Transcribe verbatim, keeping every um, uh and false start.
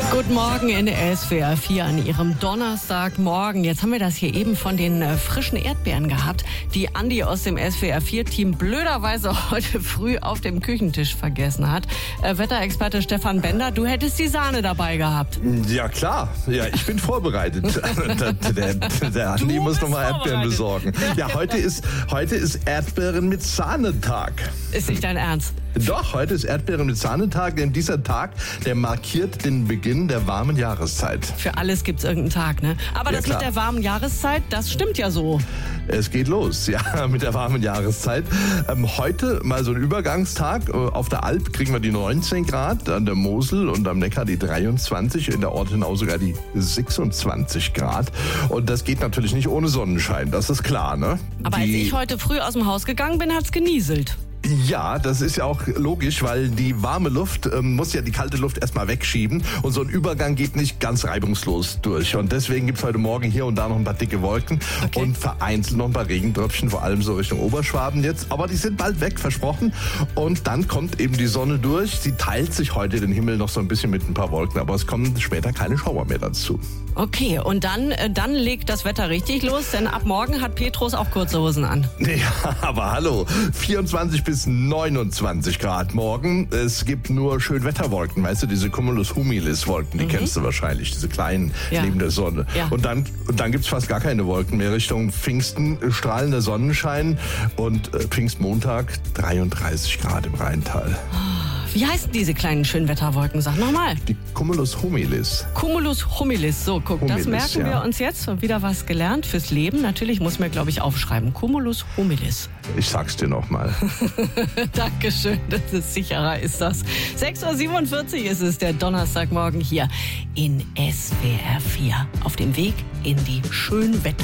Guten Morgen in S W R vier an Ihrem Donnerstagmorgen. Jetzt haben wir das hier eben von den äh, frischen Erdbeeren gehabt, die Andi aus dem S W R vier Team blöderweise heute früh auf dem Küchentisch vergessen hat. Äh, Wetterexperte Stefan Bender, du hättest die Sahne dabei gehabt. Ja klar, ja, ich bin vorbereitet. der, der, der Andi muss nochmal Erdbeeren besorgen. Ja, heute ist, heute ist Erdbeeren mit Sahnetag. Ist nicht dein Ernst? Doch, heute ist Erdbeeren mit Sahnetag, denn dieser Tag, der markiert den Beginn der warmen Jahreszeit. Für alles gibt's irgendeinen Tag, ne? Aber Ja, das klar. mit der warmen Jahreszeit, das stimmt ja so. Es geht los, ja, mit der warmen Jahreszeit. Ähm, heute mal so ein Übergangstag. Auf der Alp kriegen wir die neunzehn Grad, an der Mosel und am Neckar die dreiundzwanzig, in der Ortenau sogar die sechsundzwanzig Grad. Und das geht natürlich nicht ohne Sonnenschein, das ist klar, ne? Aber als Die- ich heute früh aus dem Haus gegangen bin, hat's genieselt. Ja, das ist ja auch logisch, weil die warme Luft ähm, muss ja die kalte Luft erstmal wegschieben und so ein Übergang geht nicht ganz reibungslos durch. Und deswegen gibt's heute Morgen hier und da noch ein paar dicke Wolken Okay. und vereinzelt noch ein paar Regentröpfchen, vor allem so Richtung Oberschwaben jetzt. Aber die sind bald weg, versprochen. Und dann kommt eben die Sonne durch. Sie teilt sich heute den Himmel noch so ein bisschen mit ein paar Wolken, aber es kommen später keine Schauer mehr dazu. Okay, und dann, äh, dann legt das Wetter richtig los, denn ab morgen hat Petrus auch kurze Hosen an. Ja, aber hallo, vierundzwanzig bis neunundzwanzig Grad morgen. Es gibt nur Schönwetterwolken, weißt du, diese Cumulus-Humilis-Wolken, die kennst du wahrscheinlich, diese kleinen Ja. neben der Sonne. Ja. Und dann, und dann gibt's fast gar keine Wolken mehr. Richtung Pfingsten äh, strahlender Sonnenschein und äh, Pfingstmontag dreiunddreißig Grad im Rheintal. Wie heißen diese kleinen Schönwetterwolken? Sag nochmal. Die Cumulus-Humilis. Cumulus humilis. So, guck, das Humilis, merken ja. wir uns jetzt. Und wieder was gelernt fürs Leben. Natürlich muss man, glaube ich, aufschreiben. Cumulus humilis. Ich sag's dir nochmal. Dankeschön, das ist sicherer ist das. sechs Uhr siebenundvierzig ist es, der Donnerstagmorgen hier in S W R vier. Auf dem Weg in die Schönwetter.